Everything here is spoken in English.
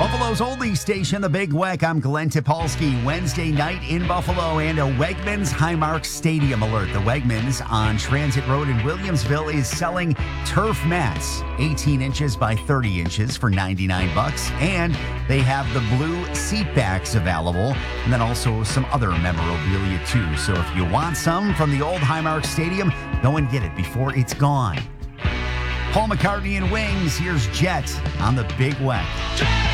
Buffalo's only station, The Big Weck. I'm Glenn Topolsky. Wednesday night in Buffalo and a Wegmans Highmark Stadium alert. The Wegmans on Transit Road in Williamsville is selling turf mats, 18 inches by 30 inches for $99. And they have the blue seat backs available, and then also some other memorabilia too. So if you want some from the old Highmark Stadium, go and get it before it's gone. Paul McCartney and Wings. Here's Jet on The Big Weck.